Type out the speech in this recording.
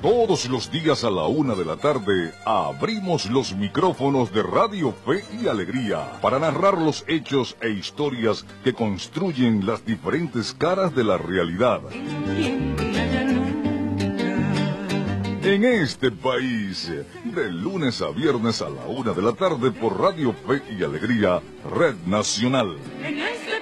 Todos los días a la 1 de la tarde abrimos los micrófonos de Radio Fe y Alegría para narrar los hechos e historias que construyen las diferentes caras de la realidad. En este país, de lunes a viernes a la 1 de la tarde por Radio Fe y Alegría, Red Nacional.